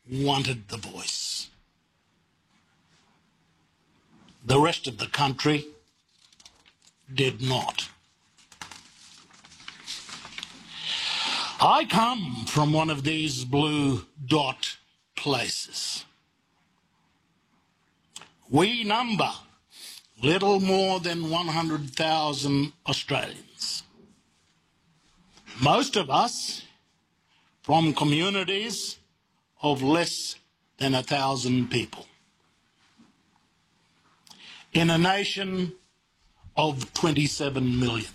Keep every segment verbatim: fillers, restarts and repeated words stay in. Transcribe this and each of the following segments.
wanted the voice. The rest of the country did not. I come from one of these blue dot places. We number little more than one hundred thousand Australians. Most of us from communities of less than a thousand people. In a nation of twenty-seven million.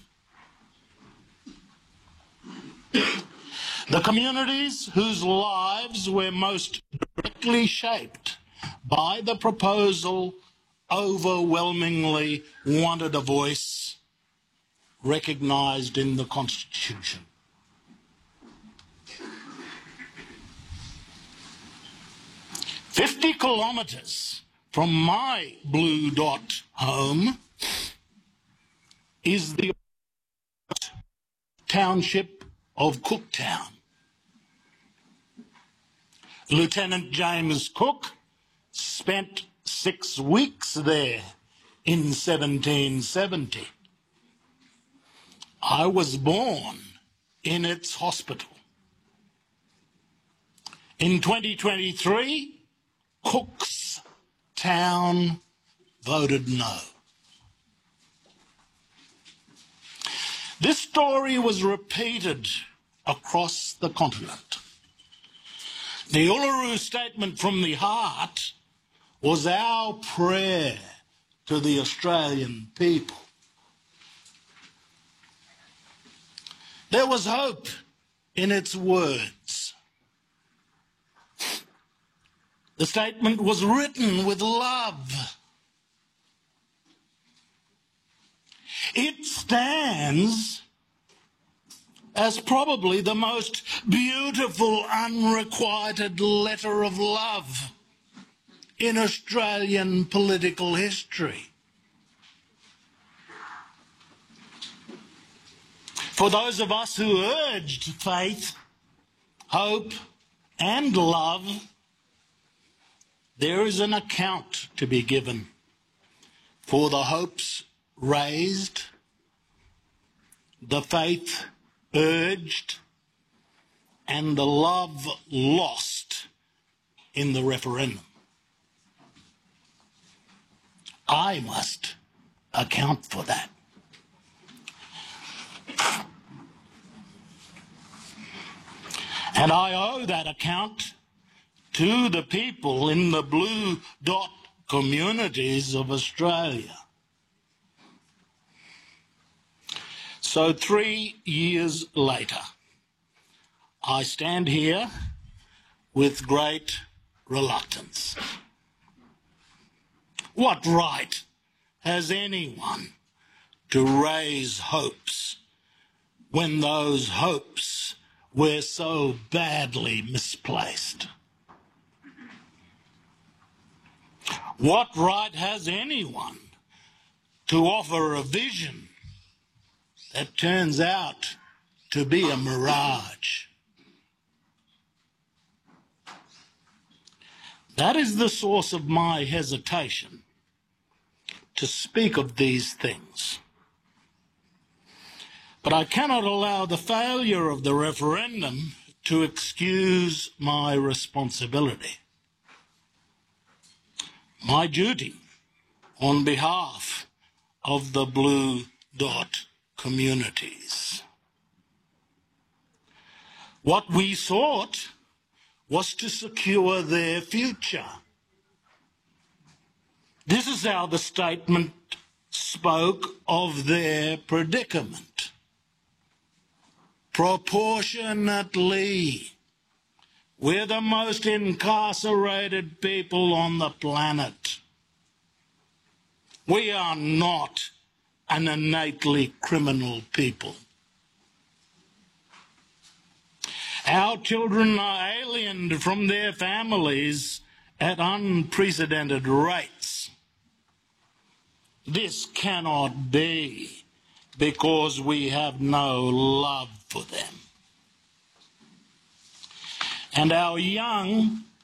The communities whose lives were most directly shaped by the proposal overwhelmingly wanted a voice recognised in the Constitution. Fifty kilometres from my blue dot home is the township of Cooktown. Lieutenant James Cook spent six weeks there in seventeen seventy. I was born in its hospital. In twenty twenty-three, Cook's Town voted no. This story was repeated across the continent. The Uluru Statement from the Heart was our prayer to the Australian people. There was hope in its words. The statement was written with love. It stands as probably the most beautiful unrequited letter of love in Australian political history. For those of us who urged faith, hope, and love, there is an account to be given for the hopes raised, the faith urged, and the love lost in the referendum. I must account for that. And I owe that account to the people in the blue dot communities of Australia. So three years later, I stand here with great reluctance. What right has anyone to raise hopes when those hopes were so badly misplaced? What right has anyone to offer a vision that turns out to be a mirage? That is the source of my hesitation to speak of these things. But I cannot allow the failure of the referendum to excuse my responsibility. My duty on behalf of the blue dot communities. What we sought was to secure their future. This is how the statement spoke of their predicament. Proportionately, we're the most incarcerated people on the planet. We are not an innately criminal people. Our children are aliened from their families at unprecedented rates. This cannot be because we have no love for them. And our young